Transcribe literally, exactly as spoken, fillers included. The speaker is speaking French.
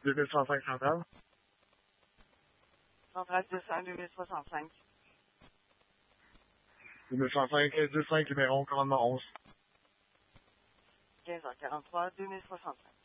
deux mille cent cinq centrale. Centrale deux cents, deux mille soixante-cinq. deux mille cent cinq, deux cinq, numéro commandement onze. quinze heures quarante-trois, deux mille soixante-cinq.